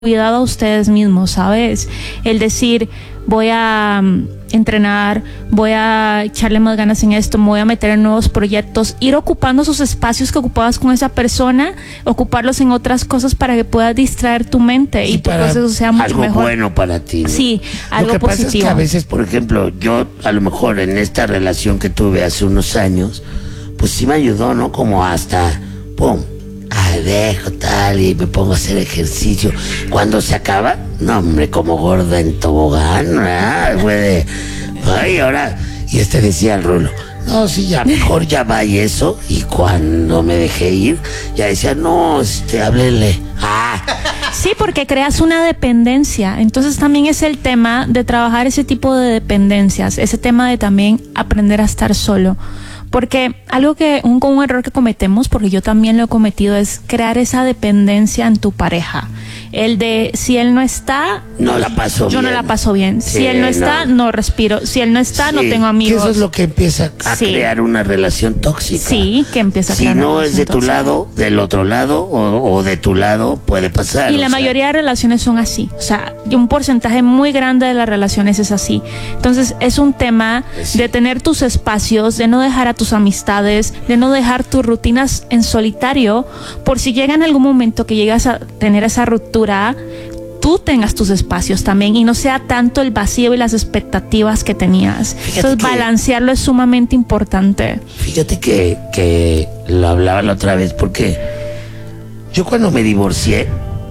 cuidado a ustedes mismos, ¿sabes? El decir, voy a entrenar, voy a echarle más ganas en esto, me voy a meter en nuevos proyectos, ir ocupando esos espacios que ocupabas con esa persona, ocuparlos en otras cosas para que puedas distraer tu mente y tu proceso sea mucho algo mejor. Bueno para ti, ¿no? Sí, algo positivo. Lo que pasa es que a veces, por ejemplo, yo a lo mejor en esta relación que tuve hace unos años, pues sí me ayudó, ¿no? Como hasta, pum, dejo tal y me pongo a hacer ejercicio. Cuando se acaba, no hombre, como gorda en tobogán, ¿verdad? Fue de, ay, ahora, y decía el Rulo, no, sí, ya mejor ya va y eso. Y cuando me dejé ir, ya decía, no, háblele. Sí, porque creas una dependencia. Entonces también es el tema de trabajar ese tipo de dependencias, ese tema de también aprender a estar solo. Porque algo un error que cometemos, porque yo también lo he cometido, es crear esa dependencia en tu pareja. El de, si él no está, no la paso yo bien. No la paso bien. Sí, si él no está, no respiro. Si él no está, sí, no tengo amigos. Que eso es lo que empieza a crear una relación tóxica. Sí, que empieza a crear una relación tóxica. Si no es de tu lado, del otro lado, o de tu lado, puede pasar. Y la mayoría de relaciones son así. O sea, un porcentaje muy grande de las relaciones es así. Entonces, es un tema de tener tus espacios, de no dejar a tus amistades, de no dejar tus rutinas en solitario, por si llega en algún momento que llegas a tener esa ruptura, tú tengas tus espacios también y no sea tanto el vacío y las expectativas que tenías. Entonces, balancearlo es sumamente importante. Fíjate que lo hablaba la otra vez, porque yo cuando me divorcié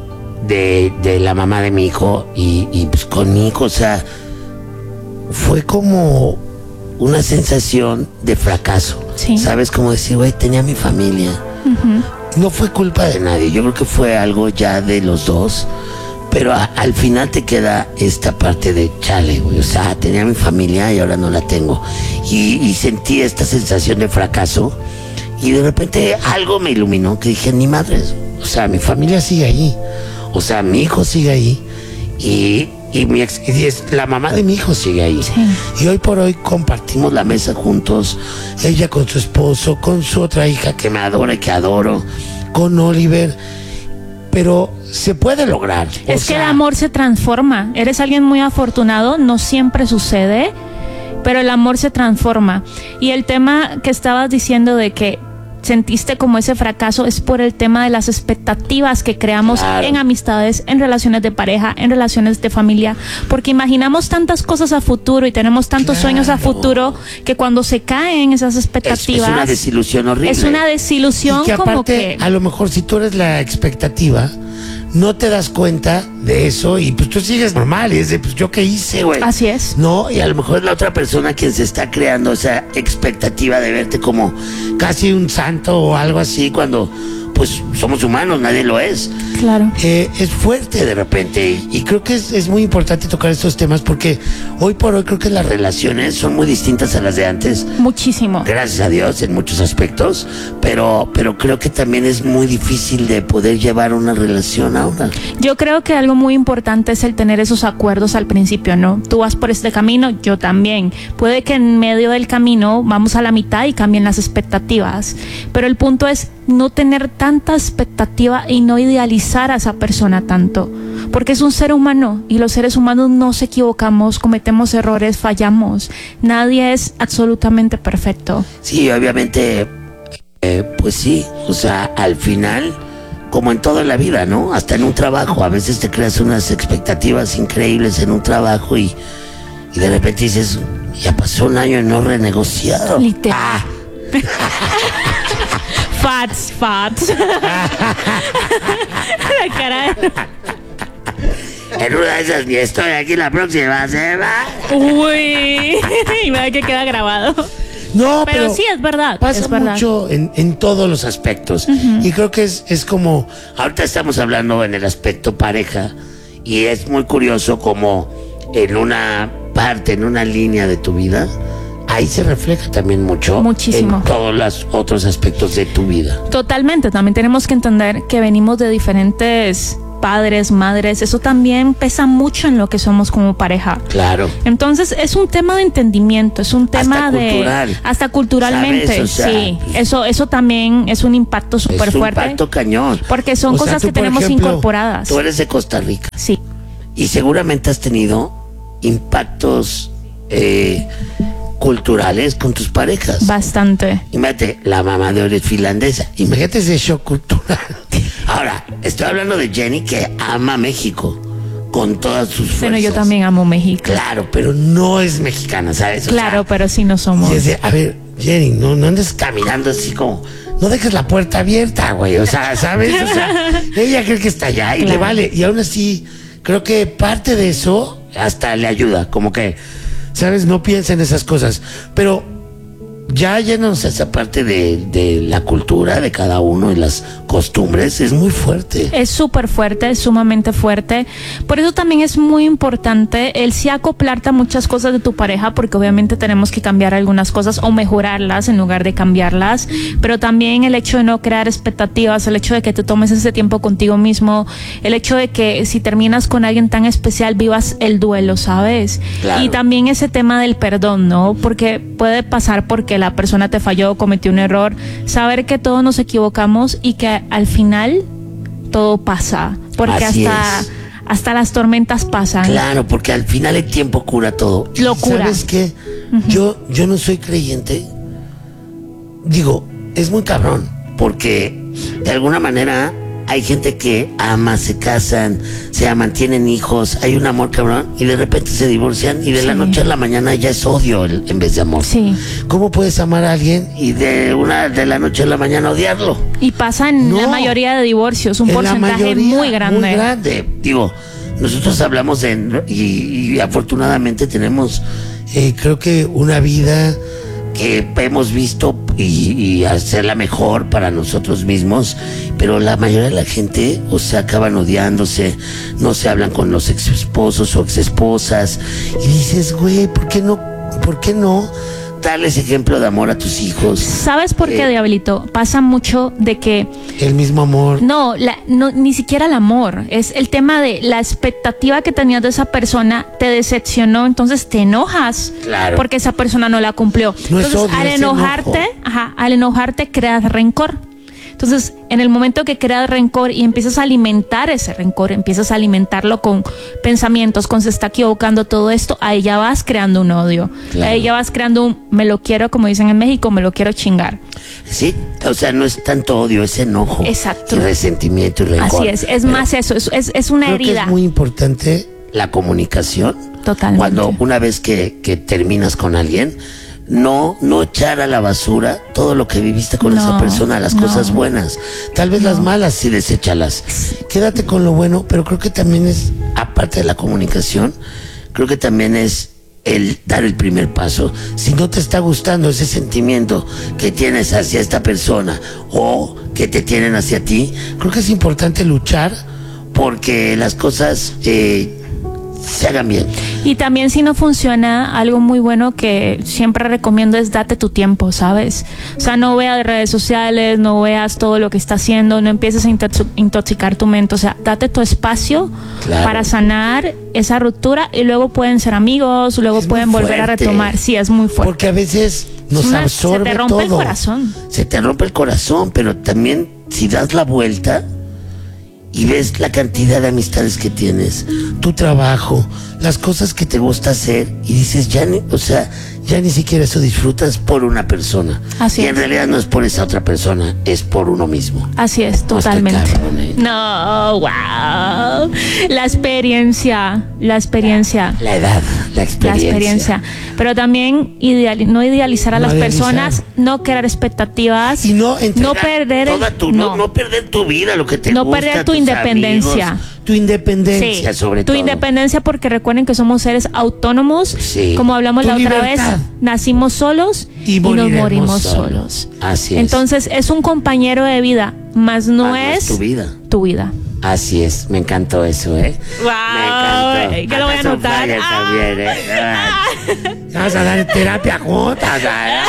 de la mamá de mi hijo y pues con mi hijo, o sea, fue como una sensación de fracaso. Sí. ¿Sabes? Como decir, güey, tenía mi familia. No fue culpa de nadie, yo creo que fue algo ya de los dos, pero al final te queda esta parte de chale, güey, o sea, tenía mi familia y ahora no la tengo, y sentí esta sensación de fracaso, y de repente algo me iluminó, que dije, ni madres, o sea, mi familia sigue ahí, o sea, mi hijo sigue ahí, y la mamá de mi hijo sigue ahí. Sí. Y hoy por hoy compartimos la mesa juntos, ella con su esposo, con su otra hija que me adora y que adoro, con Oliver, pero se puede lograr. Es que el amor se transforma. Eres alguien muy afortunado, no siempre sucede, pero el amor se transforma. Y el tema que estabas diciendo de que sentiste como ese fracaso es por el tema de las expectativas que creamos en amistades, en relaciones de pareja, en relaciones de familia, porque imaginamos tantas cosas a futuro y tenemos tantos sueños a futuro que cuando se caen esas expectativas es una desilusión horrible. Es una desilusión, y que aparte, como que a lo mejor si tú eres la expectativa, no te das cuenta de eso y pues tú sigues normal y es de, pues yo qué hice, güey. Así es. No, y a lo mejor es la otra persona quien se está creando esa expectativa de verte como casi un santo o algo así, cuando pues somos humanos, nadie lo es. Claro. Es fuerte de repente y creo que es muy importante tocar estos temas porque hoy por hoy creo que las relaciones son muy distintas a las de antes. Muchísimo. Gracias a Dios en muchos aspectos, pero creo que también es muy difícil de poder llevar una relación ahora. Yo creo que algo muy importante es el tener esos acuerdos al principio, ¿no? Tú vas por este camino, yo también. Puede que en medio del camino vamos a la mitad y cambien las expectativas, pero el punto es no tener tanta expectativa y no idealizar a esa persona tanto, porque es un ser humano y los seres humanos nos equivocamos, cometemos errores, fallamos, nadie es absolutamente perfecto. Sí, obviamente, pues sí, o sea, al final, como en toda la vida, ¿no? Hasta en un trabajo, a veces te creas unas expectativas increíbles en un trabajo y de repente dices, ya pasó un año y no he renegociado. Literal. Fats. La cara de... En una de esas ni estoy aquí la próxima semana. Uy, y me da que queda grabado. No, pero sí, es verdad. Pasa es verdad. mucho en todos los aspectos. Y creo que es como, ahorita estamos hablando en el aspecto pareja, y es muy curioso como en una parte, en una línea de tu vida, ahí se refleja también muchísimo en todos los otros aspectos de tu vida. Totalmente, también tenemos que entender que venimos de diferentes padres, madres, eso también pesa mucho en lo que somos como pareja. Claro. Entonces es un tema de entendimiento, es un tema hasta culturalmente, ¿sabes? O sea, sí, eso también es un impacto súper fuerte. Es un impacto cañón. Porque son cosas que tenemos incorporadas. Tú eres de Costa Rica. Sí. Y seguramente has tenido impactos culturales con tus parejas. Bastante. Imagínate, la mamá de Ore es finlandesa. Imagínate ese shock cultural. Ahora, estoy hablando de Jenny, que ama México con todas sus fuerzas. Bueno, yo también amo México. Claro, pero no es mexicana, ¿sabes? Claro, pero sí no somos. A ver, Jenny, no andes caminando así como... No dejes la puerta abierta, güey. O sea, ¿sabes? O sea, ella cree que está allá y le vale. Y aún así, creo que parte de eso hasta le ayuda. Como que, ¿sabes? No piensa en esas cosas. Pero ya yéndonos a esa parte de la cultura de cada uno y las costumbres, es muy fuerte. Es súper fuerte, es sumamente fuerte. Por eso también es muy importante el sí acoplarte a muchas cosas de tu pareja, porque obviamente tenemos que cambiar algunas cosas o mejorarlas en lugar de cambiarlas, pero también el hecho de no crear expectativas, el hecho de que te tomes ese tiempo contigo mismo, el hecho de que si terminas con alguien tan especial vivas el duelo, ¿sabes? Claro. Y también ese tema del perdón, ¿no? Porque puede pasar porque la persona te falló, cometió un error, saber que todos nos equivocamos y que al final todo pasa, porque hasta las tormentas pasan. Claro, porque al final el tiempo cura todo. Lo cura. ¿Sabes qué? Yo no soy creyente. Digo, es muy cabrón, porque de alguna manera hay gente que ama, se casan, se aman, tienen hijos, hay un amor cabrón y de repente se divorcian y de la noche a la mañana ya es odio en vez de amor. Sí. ¿Cómo puedes amar a alguien y de la noche a la mañana odiarlo? Y pasa en la mayoría de divorcios, un porcentaje muy grande. Muy grande. Digo, nosotros hablamos y afortunadamente tenemos, creo que una vida que hemos visto y hacerla mejor para nosotros mismos, pero la mayoría de la gente, o sea, acaban odiándose, no se hablan con los ex esposos o ex esposas, y dices, güey, ¿por qué no darles ejemplo de amor a tus hijos? ¿Sabes por qué, Diablito? Pasa mucho de que... El mismo amor. No, ni siquiera el amor. Es el tema de la expectativa que tenías de esa persona, te decepcionó, entonces te enojas. Claro. Porque esa persona no la cumplió. No entonces, es odio, al enojarte creas rencor. Entonces, en el momento que creas rencor y empiezas a alimentar ese rencor, empiezas a alimentarlo con pensamientos, con se está equivocando todo esto, ahí ya vas creando un odio. Claro. Ahí ya vas creando un me lo quiero, como dicen en México, me lo quiero chingar. Sí, o sea, no es tanto odio, es enojo. Exacto. Y resentimiento y rencor. Así es más eso, es una herida. Creo que es muy importante la comunicación. Totalmente. Cuando una vez que terminas con alguien, no echar a la basura todo lo que viviste con esa persona, las cosas buenas, tal vez las malas sí deséchalas, quédate con lo bueno, pero creo que también es, aparte de la comunicación, creo que también es el dar el primer paso. Si no te está gustando ese sentimiento que tienes hacia esta persona o que te tienen hacia ti, creo que es importante luchar porque las cosas se hagan bien. Y también si no funciona, algo muy bueno que siempre recomiendo es date tu tiempo, ¿sabes? O sea, no veas redes sociales, no veas todo lo que está haciendo, no empieces a intoxicar tu mente, o sea, date tu espacio para sanar esa ruptura y luego pueden ser amigos, luego pueden volver a retomar. Sí, es muy fuerte. Porque a veces nos absorbe todo. Se te rompe el corazón. Se te rompe el corazón, pero también si das la vuelta y ves la cantidad de amistades que tienes, tu trabajo, las cosas que te gusta hacer y dices, ya ni siquiera eso disfrutas por una persona. Así y en realidad no es por esa otra persona, es por uno mismo. Así es, totalmente. No, wow. La experiencia. La edad, la experiencia. Pero también no idealizar a las personas, no crear expectativas. Y no perder no perder tu vida, lo que te gusta. No perder tu independencia. Amigos, tu independencia, sobre todo. Tu independencia, porque recuerden que somos seres autónomos. Sí. Como hablamos la otra vez, nacimos solos y nos morimos solos. Así es. Entonces, es un compañero de vida, más no es tu vida. Tu vida. Así es, me encantó eso, ¡Wow! Me encantó. Que lo voy a anotar. También, Vamos a dar terapia juntas.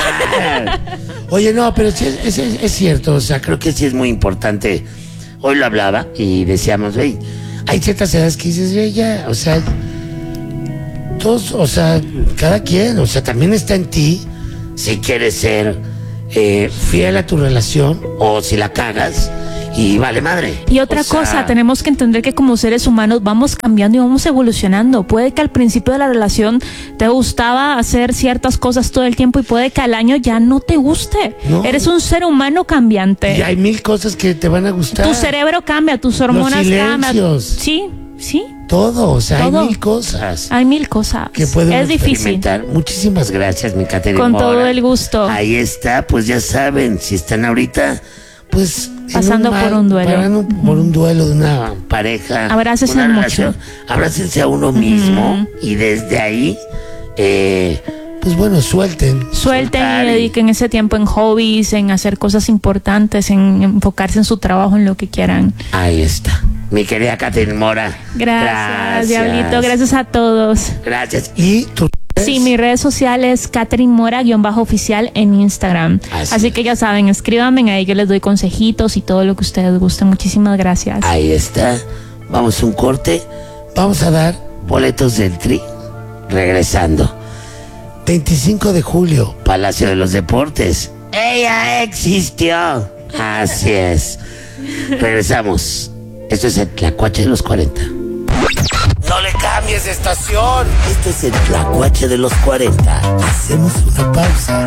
Oye, no, pero sí, es cierto, o sea, creo que sí es muy importante. Hoy lo hablaba y decíamos, hey, hay ciertas edades que dices, ya, o sea, todos, o sea, cada quien, o sea, también está en ti si quieres ser fiel a tu relación o si la cagas y vale madre. Y otra cosa, tenemos que entender que como seres humanos vamos cambiando y vamos evolucionando. Puede que al principio de la relación te gustaba hacer ciertas cosas todo el tiempo y puede que al año ya no te guste. No. Eres un ser humano cambiante. Y hay mil cosas que te van a gustar. Tu cerebro cambia, tus hormonas cambian. Sí. Todo, o sea, todo. Hay mil cosas. Hay mil cosas. Que podemos es difícil. Muchísimas gracias, mi Caterina. Con todo el gusto. Ahí está, pues ya saben, si están ahorita, pues pasando por un duelo. Por un duelo de una pareja. Abrácense mucho. Abrácense a uno mismo y desde ahí, pues bueno, suelten y dediquen ese tiempo en hobbies, en hacer cosas importantes, en enfocarse en su trabajo, en lo que quieran. Ahí está. Mi querida Caterina Mora. Gracias, Diablito. Gracias a todos. Gracias. ¿Y tú? Sí, mi redes sociales, Caterina Mora-oficial en Instagram. Así que ya saben, escríbanme ahí, yo les doy consejitos y todo lo que ustedes gusten. Muchísimas gracias. Ahí está. Vamos a un corte. Vamos a dar boletos del Tri. Regresando. 25 de julio, Palacio de los Deportes. ¡Ella existió! Así es. Regresamos. Esto es el Tlacuache de los 40. No le cambies de estación. Esto es el Tlacuache de los 40. Hacemos una pausa.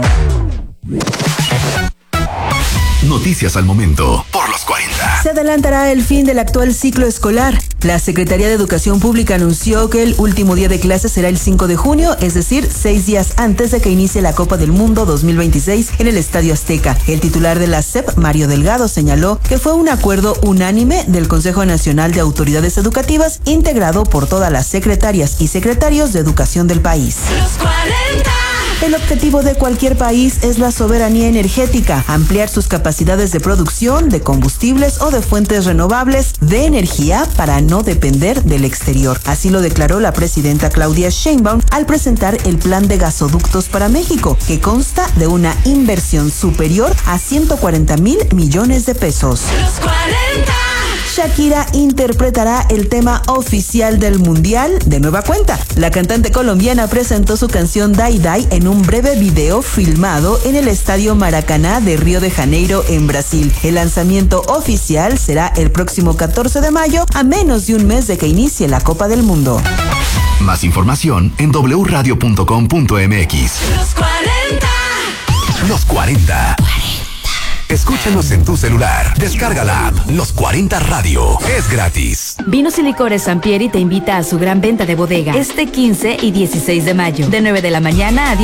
Noticias al momento por los 40. Se adelantará el fin del actual ciclo escolar. La Secretaría de Educación Pública anunció que el último día de clases será el 5 de junio, es decir, 6 días antes de que inicie la Copa del Mundo 2026 en el Estadio Azteca. El titular de la SEP, Mario Delgado, señaló que fue un acuerdo unánime del Consejo Nacional de Autoridades Educativas, integrado por todas las secretarias y secretarios de educación del país. Los 40. El objetivo de cualquier país es la soberanía energética, ampliar sus capacidades de producción de combustibles o de fuentes renovables de energía para no depender del exterior. Así lo declaró la presidenta Claudia Sheinbaum al presentar el plan de gasoductos para México, que consta de una inversión superior a 140,000 millones de pesos. Los 40. Shakira interpretará el tema oficial del Mundial de nueva cuenta. La cantante colombiana presentó su canción Dai Dai en un breve video filmado en el Estadio Maracaná de Río de Janeiro, en Brasil. El lanzamiento oficial será el próximo 14 de mayo, a menos de un mes de que inicie la Copa del Mundo. Más información en wradio.com.mx. Los 40. Los 40. Escúchanos en tu celular. Descarga la app Los 40 Radio. Es gratis. Vinos y Licores Sampieri te invita a su gran venta de bodega este 15 y 16 de mayo, de 9 de la mañana a 10